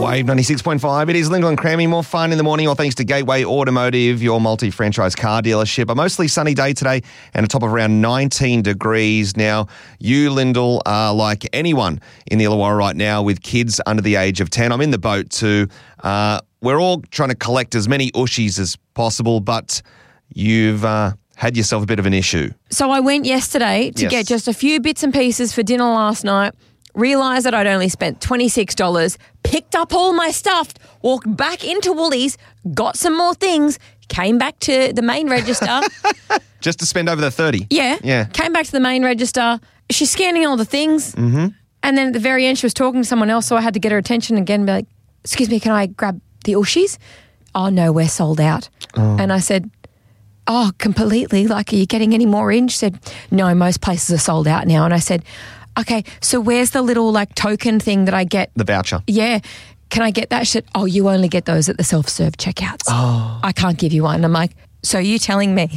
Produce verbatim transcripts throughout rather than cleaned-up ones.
Wave ninety-six point five. It is Lingle and Crammy. More fun in the morning, all thanks to Gateway Automotive, your multi-franchise car dealership. A mostly sunny day today and a top of around nineteen degrees. Now, you, Lyndall, are like anyone in the Illawarra right now with kids under the age of ten. I'm in the boat too. Uh, we're all trying to collect as many ushies as possible, but you've uh, had yourself a bit of an issue. So I went yesterday to Yes. get just a few bits and pieces for dinner last night. Realised that I'd only spent twenty-six dollars, picked up all my stuff, walked back into Woolies, got some more things, came back to the main register. Just to spend over the thirty? Yeah. Yeah. Came back to the main register. She's scanning all the things. Mm-hmm. And then at the very end, she was talking to someone else, so I had to get her attention again and be like, excuse me, can I grab the ushies? Oh, no, we're sold out. Oh. And I said, oh, completely? Like, are you getting any more in? She said, no, most places are sold out now. And I said, okay, so where's the little like token thing that I get? The voucher. Yeah. Can I get that? She said, oh, you only get those at the self-serve checkouts. Oh. I can't give you one. I'm like, so you telling me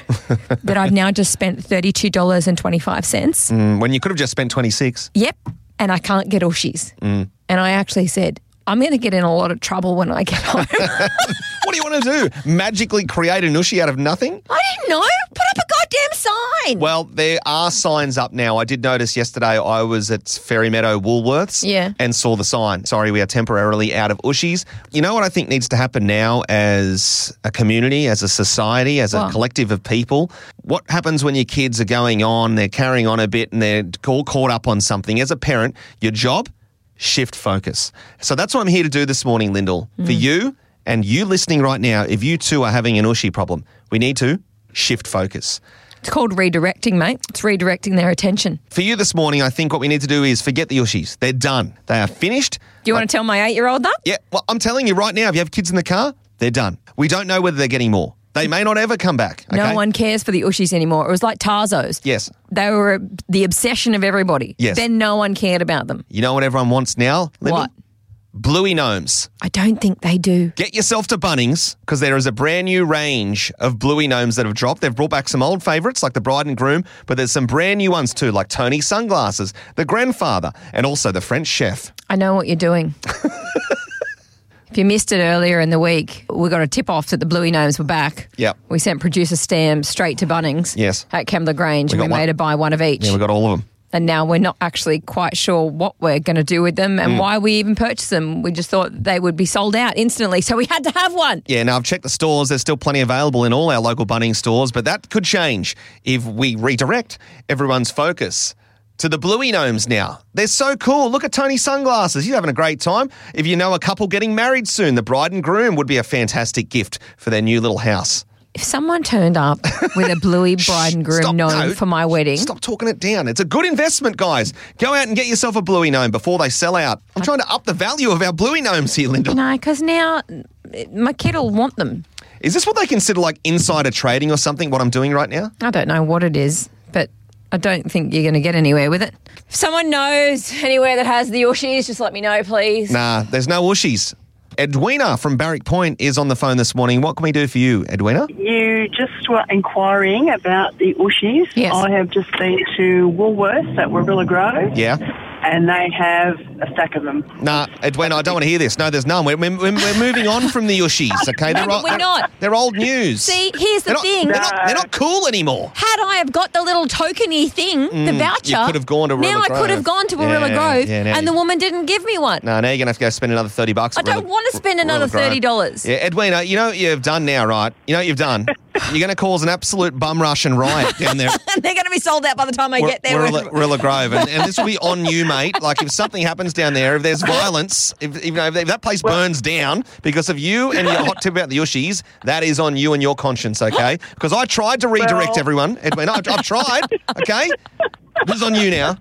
that I've now just spent thirty-two dollars and twenty-five cents? Mm, when you could have just spent twenty-six. Yep. And I can't get ushies. Mm. And I actually said, I'm going to get in a lot of trouble when I get home. What do you want to do? Magically create an ushi out of nothing? I didn't know. Put up a goddamn sign. Well, there are signs up now. I did notice yesterday I was at Fairy Meadow Woolworths Yeah. and saw the sign. Sorry, we are temporarily out of ushis. You know what I think needs to happen now as a community, as a society, as a What? collective of people? What happens when your kids are going on, they're carrying on a bit and they're all caught up on something? As a parent, your job, shift focus. So that's what I'm here to do this morning, Lyndall. Mm. For you and you listening right now, if you too are having an ushi problem, we need to shift focus. It's called redirecting, mate. It's redirecting their attention. For you this morning, I think what we need to do is forget the ushis. They're done. They are finished. Do you want to tell my eight-year-old that? Yeah, well, I'm telling you right now, if you have kids in the car, they're done. We don't know whether they're getting more. They may not ever come back. Okay? No one cares for the ushies anymore. It was like Tarzos. Yes. They were the obsession of everybody. Yes. Then no one cared about them. You know what everyone wants now, Lyndall? What? Bluey gnomes. I don't think they do. Get yourself to Bunnings because there is a brand new range of Bluey gnomes that have dropped. They've brought back some old favourites like the bride and groom, but there's some brand new ones too, like Tony Sunglasses, the grandfather, and also the French chef. I know what you're doing. If you missed it earlier in the week, we got a tip-off that the Bluey Gnomes were back. Yep. We sent producer Stam straight to Bunnings. Yes. At Kembla Grange, We and we got one- made her buy one of each. Yeah, we got all of them. And now we're not actually quite sure what we're going to do with them Mm. and why we even purchased them. We just thought they would be sold out instantly, so we had to have one. Yeah, now I've checked the stores. There's still plenty available in all our local Bunnings stores, but that could change if we redirect everyone's focus to the Bluey Gnomes now. They're so cool. Look at Tony Sunglasses. You're having a great time. If you know a couple getting married soon, the bride and groom would be a fantastic gift for their new little house. If someone turned up with a Bluey bride and groom Stop, gnome no. for my wedding, Stop talking it down. It's a good investment, guys. Go out and get yourself a Bluey Gnome before they sell out. I'm trying to up the value of our Bluey Gnomes here, Linda. no, because now my kid will want them. Is this what they consider like insider trading or something, what I'm doing right now? I don't know what it is, but I don't think you're going to get anywhere with it. If someone knows anywhere that has the ushies, just let me know, please. Nah, there's no ushies. Edwina from Barrack Point is on the phone this morning. What can we do for you, Edwina? You just were inquiring about the ushies. Yes. I have just been to Woolworths at Warilla Grove. Yeah. And they have a stack of them. Nah, Edwina, I don't want to hear this. No, there's none. We're, we're, we're moving on from the ushies, okay? No, but old, we're not. They're old news. See, here's the they're not, thing. They're not, they're not cool anymore. Had I have got the little tokeny thing, the voucher, you could have gone to now Warilla I could Grove. have gone to Yeah, Warilla Grove, yeah, now and you- the woman didn't give me one. No, now you're going to have to go spend another thirty bucks. I don't want to spend another thirty dollars. Yeah, Edwina, you know what you've done now, right? You know what you've done? You're going to cause an absolute bum rush and riot down there. And they're going to be sold out by the time I get there. Warilla, Warilla Grove. And, and this will be on you, mate. Like, if something happens down there, if there's violence, if, you know, if that place burns down because of you and your hot tip about the Ushies, that is on you and your conscience, okay? Because I tried to redirect Well- everyone. Edwina, I've, I've tried, okay? This is on you now.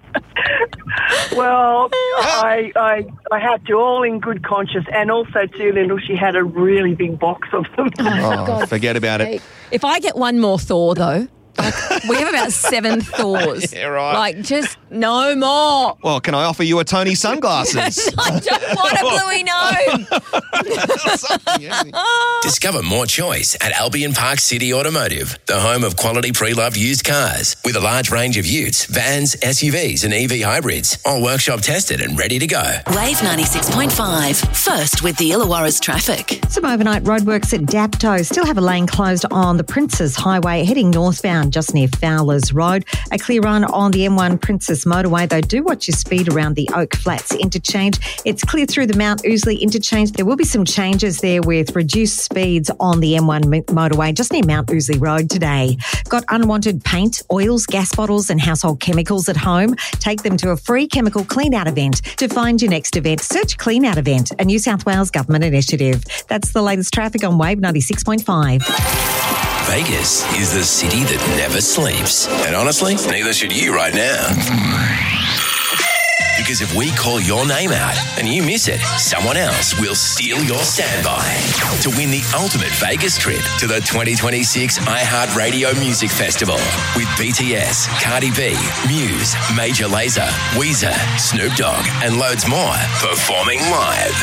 Well, I, I I had to, all in good conscience, and also too, Lyndall, she had a really big box of them. Oh, forget about it. If I get one more Thor, though, like, we have about seven Thors. Yeah, right. Like, just No more. Well, can I offer you a Tony sunglasses? I don't want a Bluey gnome. Something, yeah. Discover more choice at Albion Park City Automotive, the home of quality pre-loved used cars with a large range of utes, vans, S U Vs and E V hybrids, all workshop tested and ready to go. Wave ninety-six point five, first with the Illawarra's traffic. Some overnight roadworks at Dapto still have a lane closed on the Princes Highway heading northbound just near Fowler's Road. A clear run on the M one Princess Motorway, though do watch your speed around the Oak Flats interchange. It's clear through the Mount Ousley interchange. There will be some changes there with reduced speeds on the M one motorway just near Mount Ousley Road today. Got unwanted paint, oils, gas bottles and household chemicals at home? Take them to a free chemical clean-out event. To find your next event, search Clean Out Event, a New South Wales government initiative. That's the latest traffic on Wave ninety-six point five. Vegas is the city that never sleeps. And honestly, neither should you right now. Because if we call your name out and you miss it, someone else will steal your standby to win the ultimate Vegas trip to the twenty twenty-six iHeartRadio Music Festival with B T S, Cardi B, Muse, Major Lazer, Weezer, Snoop Dogg and loads more performing live.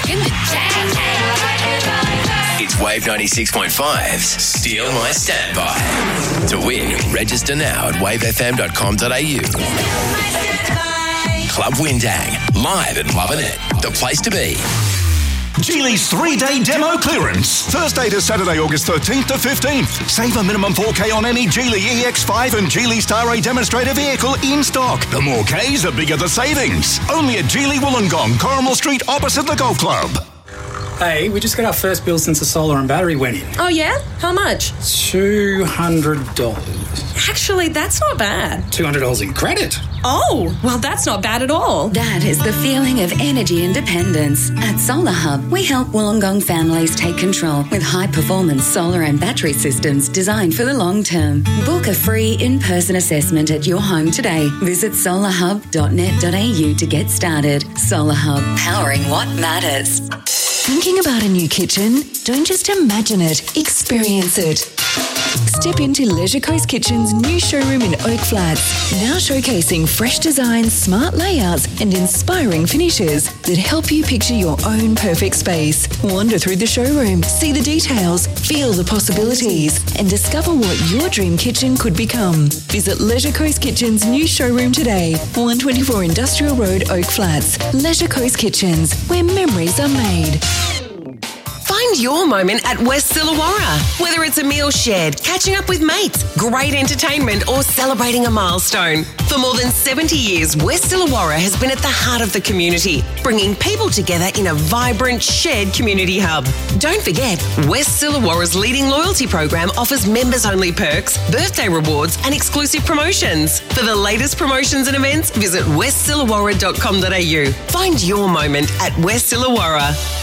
It's Wave ninety-six point five's Steal My Standby. To win, register now at wave f m dot com dot a u. Club Windang, live and loving it. The place to be. Geely's three-day demo clearance. Thursday to Saturday, August thirteenth to fifteenth. Save a minimum four K on any Geely E X five and Geely Star A demonstrator vehicle in stock. The more Ks, the bigger the savings. Only at Geely Wollongong, Corrimal Street, opposite the golf club. Hey, we just got our first bill since the solar and battery went in. Oh, yeah? How much? two hundred dollars. Actually, that's not bad. two hundred dollars in credit. Oh, well, that's not bad at all. That is the feeling of energy independence. At Solar Hub, we help Wollongong families take control with high-performance solar and battery systems designed for the long term. Book a free in-person assessment at your home today. Visit solar hub dot net dot a u to get started. Solar Hub, powering what matters. Thinking about a new kitchen? Don't just imagine it, experience it. Step into Leisure Coast Kitchen's new showroom in Oak Flats, now showcasing fresh designs, smart layouts and inspiring finishes that help you picture your own perfect space. Wander through the showroom, see the details, feel the possibilities and discover what your dream kitchen could become. Visit Leisure Coast Kitchen's new showroom today, one twenty-four Industrial Road, Oak Flats. Leisure Coast Kitchens, where memories are made. Find your moment at West Illawarra. Whether it's a meal shared, catching up with mates, great entertainment or celebrating a milestone. For more than seventy years, West Illawarra has been at the heart of the community, bringing people together in a vibrant, shared community hub. Don't forget, West Illawarra's leading loyalty program offers members-only perks, birthday rewards and exclusive promotions. For the latest promotions and events, visit west illawarra dot com dot a u. Find your moment at West Illawarra.